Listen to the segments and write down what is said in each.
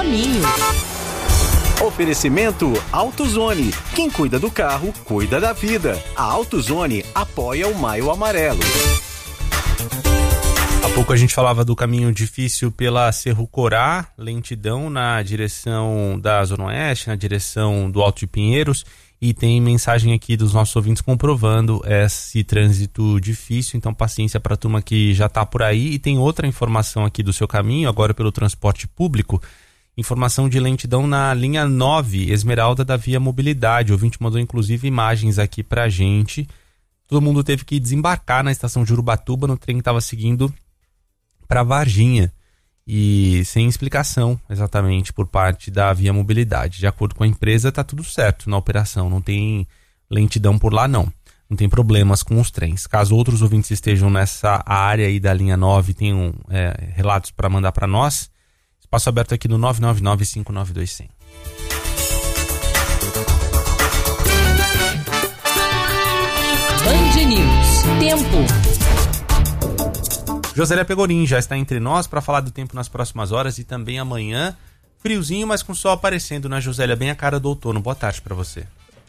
caminho. Oferecimento AutoZone. Quem cuida do carro, cuida da vida. A AutoZone apoia o Maio Amarelo. Há pouco a gente falava do caminho difícil pela Cerro Corá, lentidão na direção da Zona Oeste, na direção do Alto de Pinheiros, e tem mensagem aqui dos nossos ouvintes comprovando esse trânsito difícil, então paciência para a turma que já está por aí. E tem outra informação aqui do seu caminho, agora pelo transporte público, informação de lentidão na linha 9, Esmeralda da Via Mobilidade. O ouvinte mandou inclusive imagens aqui pra gente. Todo mundo teve que desembarcar na estação de Urubatuba, no trem que estava seguindo para Varginha, e sem explicação exatamente por parte da Via Mobilidade. De acordo com a empresa, está tudo certo na operação, não tem lentidão por lá não tem problemas com os trens. Caso outros ouvintes estejam nessa área aí da linha 9 e tenham relatos para mandar para nós, espaço aberto aqui no 999-592-100. Band News. Tempo. Josélia Pegorin já está entre nós para falar do tempo nas próximas horas e também amanhã. Friozinho, mas com sol aparecendo, né, Josélia? Bem a cara do outono. Boa tarde para você.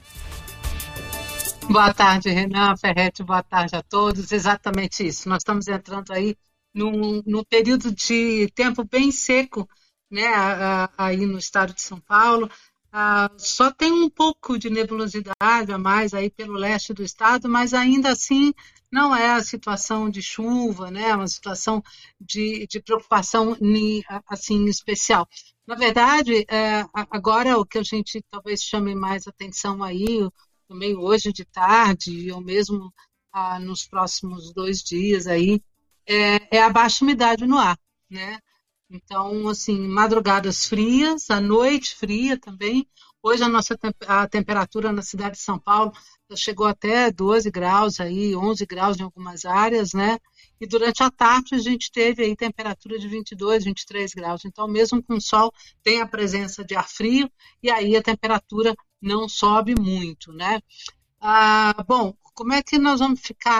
Boa tarde, Renan, Ferretti, boa tarde a todos. Exatamente isso. Nós estamos entrando aí num período de tempo bem seco, né, aí no estado de São Paulo. Só tem um pouco de nebulosidade a mais aí pelo leste do estado, mas ainda assim não é a situação de chuva, né? É uma situação de preocupação assim, especial. Na verdade, agora o que a gente talvez chame mais atenção aí, também hoje de tarde, ou mesmo nos próximos 2 dias aí, é a baixa umidade no ar, né? Então, assim, madrugadas frias, a noite fria também. Hoje a temperatura na cidade de São Paulo chegou até 12 graus, aí, 11 graus em algumas áreas, né? E durante a tarde a gente teve aí temperatura de 22, 23 graus. Então, mesmo com sol, tem a presença de ar frio e aí a temperatura não sobe muito, né? Bom, como é que nós vamos ficar